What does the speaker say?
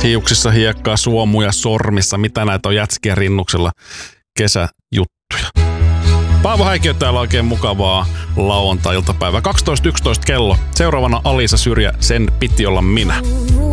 Hiuksissa hiekkaa, suomuja sormissa. Mitä näitä on jätskiä rinnuksella? Kesäjuttuja. Paavo Häikiö täällä, oikein mukavaa lauantai-iltapäivää. 12.11 kello. Seuraavana Alisa Syrjä, sen piti olla minä.